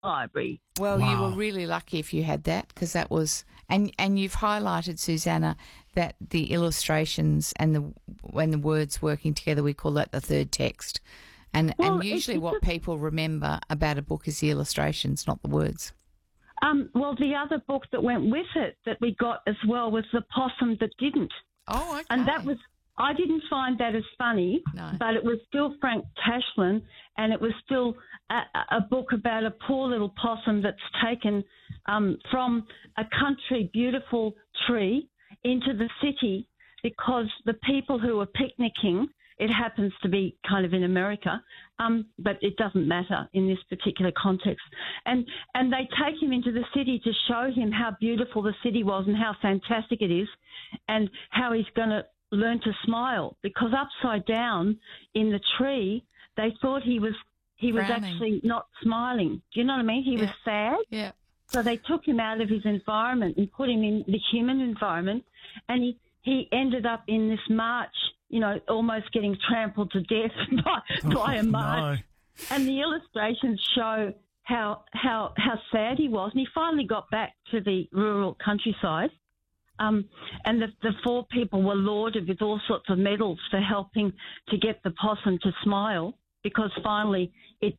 library. Well, you were Wow. really lucky if you had that, because that was, and you've highlighted, Susanna, that the illustrations and when the words working together, we call that the third text. And usually what people remember about a book is the illustrations, not the words. Well, the other book that went with it that we got as well was The Possum That Didn't. Oh, okay. And that was, I didn't find that as funny, No. but it was still Frank Tashlin, and it was still a book about a poor little possum that's taken from a country beautiful tree into the city because the people who are picnicking, it happens to be kind of in America, but it doesn't matter in this particular context. And they take him into the city to show him how beautiful the city was and how fantastic it is and how he's going to learn to smile, because upside down in the tree, they thought he was Frowning. actually not smiling. Do you know what I mean? He was sad. Yeah. So they took him out of his environment and put him in the human environment, and he ended up in this march, you know, almost getting trampled to death by a march. No. And the illustrations show how sad he was. And he finally got back to the rural countryside. And the four people were lauded with all sorts of medals for helping to get the possum to smile, because finally it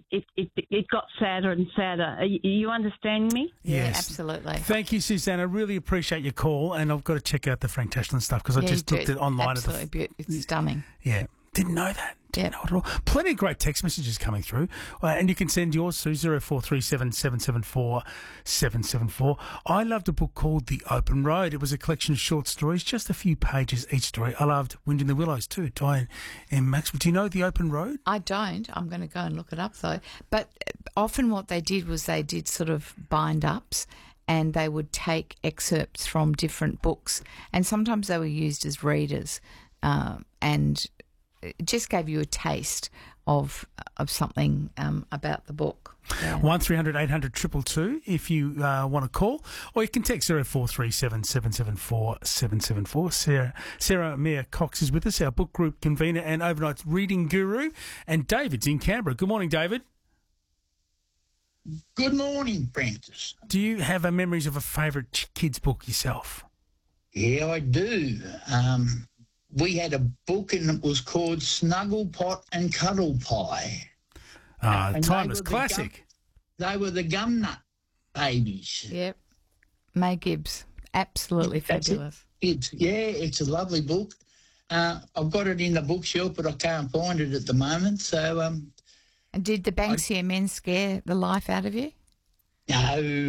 got sadder and sadder. Are you understanding me? Yeah, Yes. absolutely. Thank you, Susanna. Really appreciate your call, and I've got to check out the Frank Tashlin stuff because I Yeah, just you looked do. at online. Absolutely it's stunning. Yeah. Didn't know that. Didn't know it at all. Plenty of great text messages coming through. And you can send yours to 0437 774 774. I loved a book called The Open Road. It was a collection of short stories, just a few pages each story. I loved Wind in the Willows too, Diane M. Maxwell. Do you know The Open Road? I don't. I'm going to go and look it up, though. But often what they did was they did sort of bind-ups, and they would take excerpts from different books, and sometimes they were used as readers, and it just gave you a taste of something about the book. Yeah. 1300 800 222 if you want to call, or you can text 0437 774 774. Sarah Mia Cox is with us, our book group convener and overnight reading guru, and David's in Canberra. Good morning, David. Good morning, Francis. Do you have memories of a favourite kids' book yourself? Yeah, I do. We had a book and it was called Snuggle Pot and Cuddle Pie. And Timeless they were classic. They were the Gumnut babies. Yep. May Gibbs. Absolutely That's it. fabulous. It's a lovely book. I've got it in the bookshelf, but I can't find it at the moment. So, And did the Banksia men scare the life out of you? no.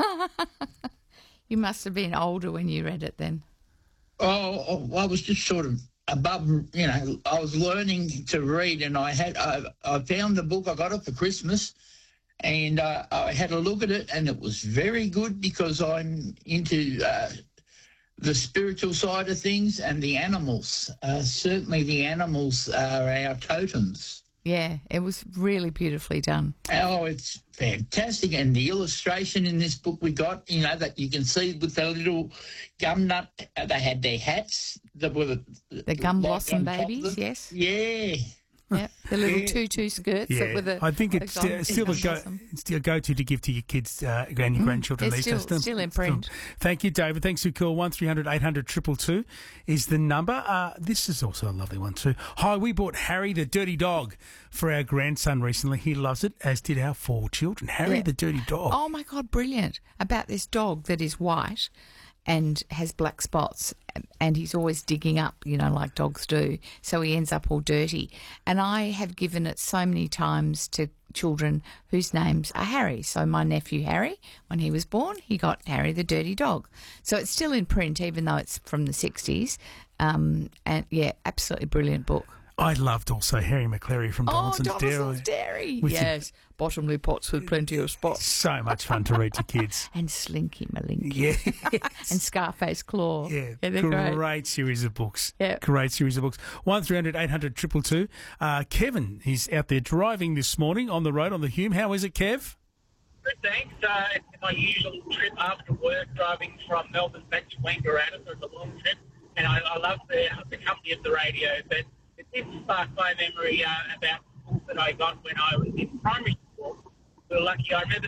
You must have been older when you read it then. Oh, I was just sort of above, you know, I was learning to read, and I found the book, I got it for Christmas, and I had a look at it, and it was very good because I'm into the spiritual side of things and the animals. Certainly the animals are our totems. Yeah, it was really beautifully done. Oh, it's fantastic. And the illustration in this book we got, you know, that you can see with the little gum nut, they had their hats. That were The gum blossom on top of babies, them. yes. Yeah. Yep. The little tutu skirts Yeah, with the I think it's gum still blossom. a go-to to give to your kids and your grandchildren It's these days. still in print. Thank you, David. Thanks for your call. 1300 800 222 is the number. This is also a lovely one too. Hi, we bought Harry the Dirty Dog for our grandson recently. He loves it, as did our 4 children. Harry Yeah. the Dirty Dog. Oh, my God, brilliant. About this dog that is white and has black spots, and he's always digging up, you know, like dogs do, so he ends up all dirty. And I have given it so many times to children whose names are Harry. So my nephew Harry, when he was born, he got Harry the Dirty Dog. So it's still in print, even though it's from the 60s. And, yeah, absolutely brilliant book. I loved also Harry McCleary from Donaldson's Donaldson's Dairy. With Yes, bottomley pots with plenty of spots. So much fun to read to kids. And Slinky Malinky. Yeah. And Scarface Claw. Yeah, they're great. great series of books. Yeah. Great series of books. 1300 800 222. Kevin, he's out there driving this morning on the road on the Hume. How is it, Kev? Good, thanks. It's my usual trip after work, driving from Melbourne back to Wangaratta, so it's a long trip. And I love the company of the radio, but it did spark my memory about books that I got when I was in primary school. We were lucky. I remember